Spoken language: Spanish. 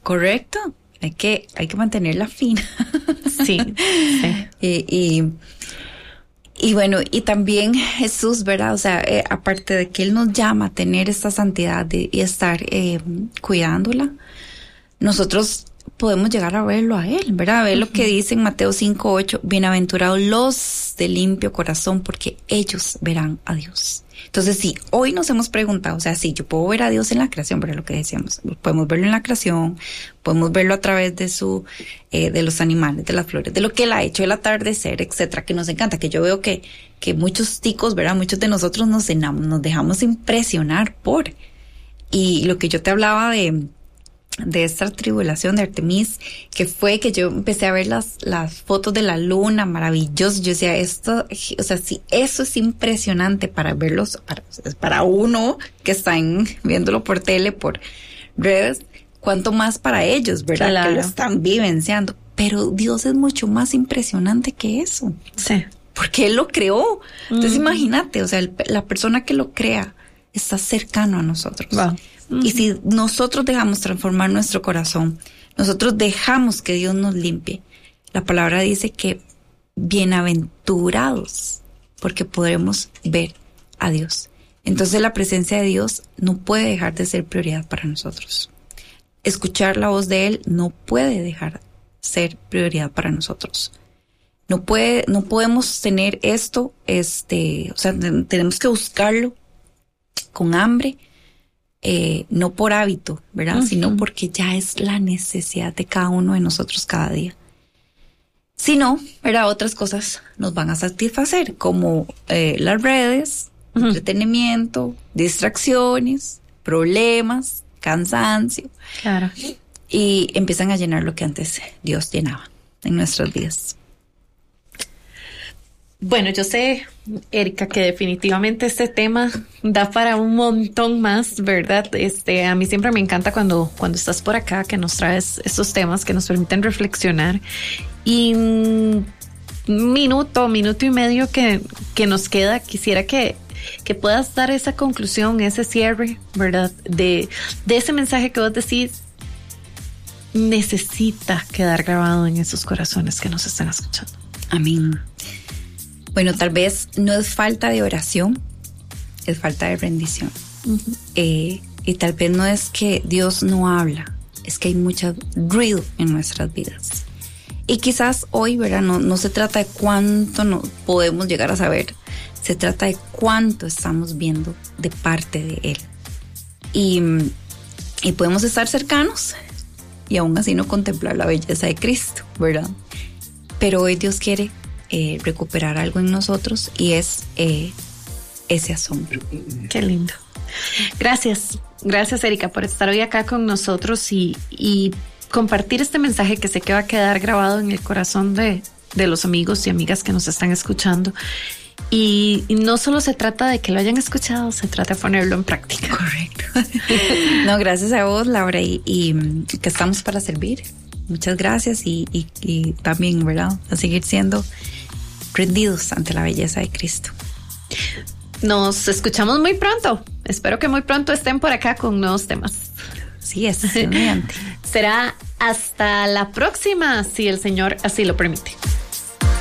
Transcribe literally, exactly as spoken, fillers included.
Correcto. Hay que, hay que mantenerla fina. Sí. sí. Y, y, y bueno, y también Jesús, ¿verdad? O sea, eh, aparte de que Él nos llama a tener esta santidad de, y estar eh, cuidándola, nosotros podemos llegar a verlo a Él, ¿verdad? A ver uh-huh. lo que dice en Mateo cinco ocho, bienaventurados los de limpio corazón, porque ellos verán a Dios. Entonces, sí, hoy nos hemos preguntado, o sea, sí, yo puedo ver a Dios en la creación, pero lo que decíamos, podemos verlo en la creación, podemos verlo a través de su, eh, de los animales, de las flores, de lo que Él ha hecho, el atardecer, etcétera, que nos encanta, que yo veo que, que muchos ticos, ¿verdad? Muchos de nosotros nos, nos dejamos impresionar por, y lo que yo te hablaba de, de esta tribulación de Artemis, que fue que yo empecé a ver las, las fotos de la luna, maravilloso. Yo decía, esto, o sea, sí, eso es impresionante para verlos, para, para uno que está en, viéndolo por tele, por redes, cuanto más para ellos, ¿verdad? Claro. Que lo están vivenciando. Pero Dios es mucho más impresionante que eso. Sí. Porque Él lo creó. Entonces, mm. imagínate, o sea, el, la persona que lo crea está cercano a nosotros. Wow. Y si nosotros dejamos transformar nuestro corazón, nosotros dejamos que Dios nos limpie, la palabra dice que bienaventurados, porque podremos ver a Dios. Entonces la presencia de Dios no puede dejar de ser prioridad para nosotros. Escuchar la voz de Él no puede dejar de ser prioridad para nosotros. No puede, no podemos tener esto, este, o sea, tenemos que buscarlo con hambre. Eh, no por hábito, ¿verdad? Uh-huh. Sino porque ya es la necesidad de cada uno de nosotros cada día. Si no, ¿verdad? Otras cosas nos van a satisfacer, como eh, las redes, uh-huh. entretenimiento, distracciones, problemas, cansancio. Claro. Y empiezan a llenar lo que antes Dios llenaba en nuestras vidas. Bueno, yo sé, Erika, que definitivamente este tema da para un montón más, ¿verdad? Este, a mí siempre me encanta cuando, cuando estás por acá, que nos traes estos temas que nos permiten reflexionar. Y un minuto, minuto y medio que, que nos queda, quisiera que, que puedas dar esa conclusión, ese cierre, ¿verdad? De, de ese mensaje que vos decís, necesita quedar grabado en esos corazones que nos están escuchando. Amén. Bueno, tal vez no es falta de oración, es falta de rendición. Uh-huh. Eh, y tal vez no es que Dios no habla, es que hay mucho ruido en nuestras vidas. Y quizás hoy, ¿verdad? No, no se trata de cuánto no podemos llegar a saber, se trata de cuánto estamos viendo de parte de Él. Y, y podemos estar cercanos y aún así no contemplar la belleza de Cristo, ¿verdad? Pero hoy Dios quiere Eh, recuperar algo en nosotros y es eh, ese asombro. Qué lindo. Gracias, gracias Erika por estar hoy acá con nosotros y, y compartir este mensaje que sé que va a quedar grabado en el corazón de, de los amigos y amigas que nos están escuchando. Y, y no solo se trata de que lo hayan escuchado, se trata de ponerlo en práctica. Correcto. No, gracias a vos, Laura, y, y que estamos para servir. Muchas gracias y, y, y también, ¿verdad? A seguir siendo rendidos ante la belleza de Cristo. Nos escuchamos muy pronto. Espero que muy pronto estén por acá con nuevos temas. Sí, es mediante. Será hasta la próxima, si el Señor así lo permite.